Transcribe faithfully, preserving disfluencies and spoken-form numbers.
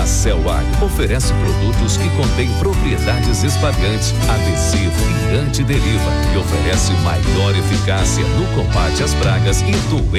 A Cellar oferece produtos que contêm propriedades espalhantes, adesivo e antideriva e oferece maior eficácia no combate às pragas e doenças.